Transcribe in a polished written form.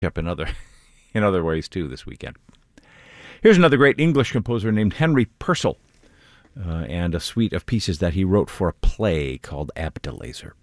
up in other in other ways too this weekend. Here's another great English composer named Henry Purcell, and a suite of pieces that he wrote for a play called Abdelazer.